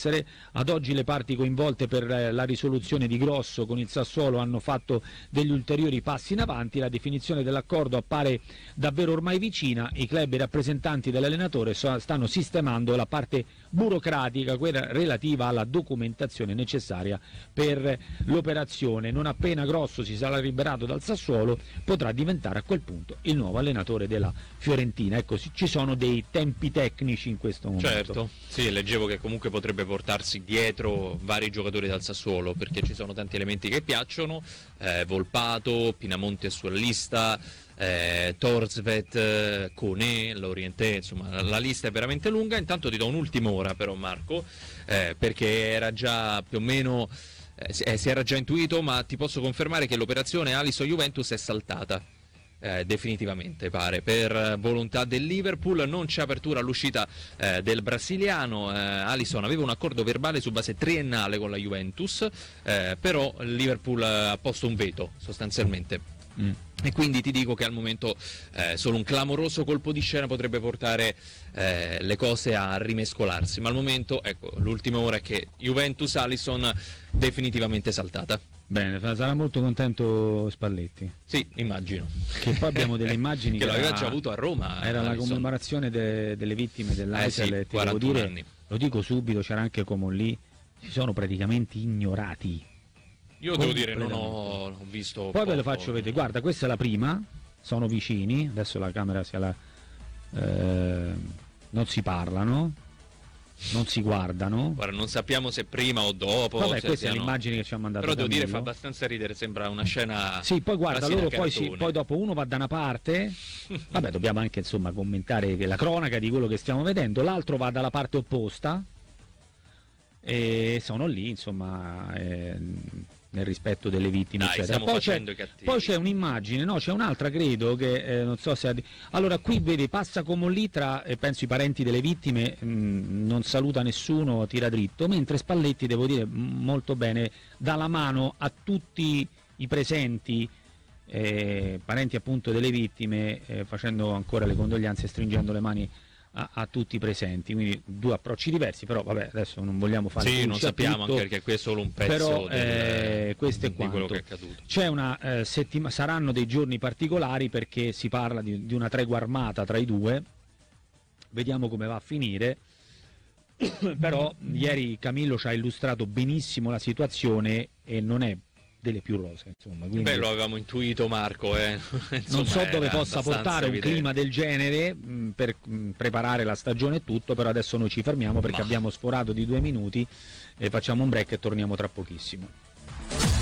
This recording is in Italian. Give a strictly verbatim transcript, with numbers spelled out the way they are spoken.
essere. Ad oggi le parti coinvolte per la risoluzione di Grosso con il Sassuolo hanno fatto degli ulteriori passi in avanti, la definizione dell'accordo appare davvero ormai vicina, i club e i rappresentanti dell'allenatore stanno sistemando la parte burocratica, quella relativa alla documentazione necessaria per l'operazione. Non appena Grosso si sarà liberato dal Sassuolo potrà diventare a quel punto il nuovo allenatore della Fiorentina. Ecco, ci sono dei tempi tecnici in questo momento. Certo, sì, leggevo che comunque potrebbe portarsi dietro vari giocatori dal Sassuolo, perché ci sono tanti elementi che piacciono, eh, Volpato, Pinamonti è sulla lista, eh, Torsvet, eh, Koné, Lorienté, insomma la, la lista è veramente lunga. Intanto ti do un'ultima ora però, Marco, eh, perché era già più o meno, eh, si, eh, si era già intuito, ma ti posso confermare che l'operazione Alisson-Juventus è saltata. Eh, definitivamente pare, per volontà del Liverpool. Non c'è apertura all'uscita eh, del brasiliano. eh, Alisson aveva un accordo verbale su base triennale con la Juventus, eh, però il Liverpool ha posto un veto sostanzialmente. Mm. E quindi ti dico che al momento eh, solo un clamoroso colpo di scena potrebbe portare eh, le cose a rimescolarsi, ma al momento, ecco, l'ultima ora è che Juventus Alisson definitivamente saltata. Bene, sarà molto contento Spalletti. Sì, immagino. Che poi abbiamo delle immagini che, che l'aveva era, già avuto a Roma. Era Alisson. la commemorazione de, delle vittime dell'Aisel. Eh sì, devo dire, anni. Lo dico subito, c'era anche Comon lì, si sono praticamente ignorati. Io devo dire, non ho, ho visto. Poi poco. ve lo faccio vedere. Guarda, questa è la prima, sono vicini, adesso la camera sia la. Eh, non si parlano. Non si guardano. Guarda, non sappiamo se prima o dopo. Vabbè, se questa siano... è l'immagine che ci ha mandato. Però devo Camillo. dire, fa abbastanza ridere, sembra una scena. Sì, poi guarda, loro poi, sì, poi dopo uno va da una parte. Vabbè, dobbiamo anche insomma commentare che la cronaca di quello che stiamo vedendo, l'altro va dalla parte opposta. E sono lì, insomma, eh, nel rispetto delle vittime. Dai, eccetera. Poi c'è, poi c'è un'immagine, no, c'è un'altra credo che eh, non so se ha... allora qui vedi passa come lì tra eh, penso i parenti delle vittime, mh, non saluta nessuno, tira dritto, mentre Spalletti devo dire molto bene, dà la mano a tutti i presenti, eh, parenti appunto delle vittime, eh, facendo ancora le condoglianze e stringendo le mani A, a tutti i presenti, quindi due approcci diversi, però vabbè, adesso non vogliamo fare sì, non sappiamo, tutto, anche perché qui è solo un pezzo però, del, eh, questo è di quanto. quello che è accaduto. C'è una eh, settima- saranno dei giorni particolari perché si parla di, di una tregua armata tra i due, vediamo come va a finire. Però ieri Camillo ci ha illustrato benissimo la situazione e non è delle più rose, insomma. Quindi... Beh, lo avevamo intuito, Marco, eh. Insomma, non so dove possa portare evidente. un clima del genere mh, per mh, preparare la stagione e tutto, però adesso noi ci fermiamo perché Ma... abbiamo sforato di due minuti e facciamo un break e torniamo tra pochissimo.